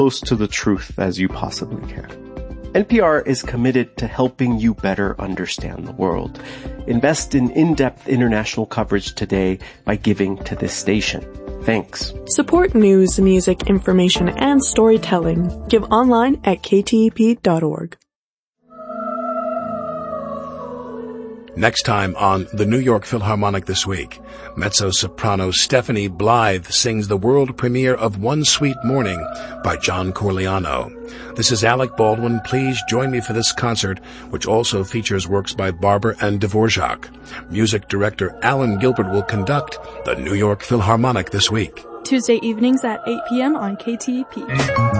close to the truth as you possibly can. NPR is committed to helping you better understand the world. Invest in in-depth international coverage today by giving to this station. Thanks. Support news, music, information, and storytelling. Give online at ktep.org. Next time on the New York Philharmonic This Week, mezzo-soprano Stephanie Blythe sings the world premiere of One Sweet Morning by John Corigliano. This is Alec Baldwin. Please join me for this concert, which also features works by Barber and Dvorak. Music director Alan Gilbert will conduct the New York Philharmonic This Week. Tuesday evenings at 8 p.m. on KTEP.